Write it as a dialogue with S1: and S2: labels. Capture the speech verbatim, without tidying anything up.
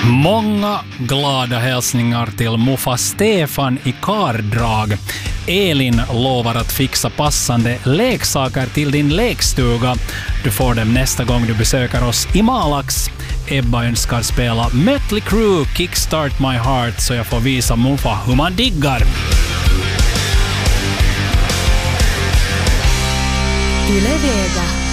S1: Många glada hälsningar till Muffa Stefan i Kardrag. Elin lovar att fixa passande leksaker till din lekstuga. Du får dem nästa gång du besöker oss i Malax. Ebba önskar spela Mötley Crüe Kickstart My Heart så jag får visa Muffa hur man diggar.
S2: Yle Vega.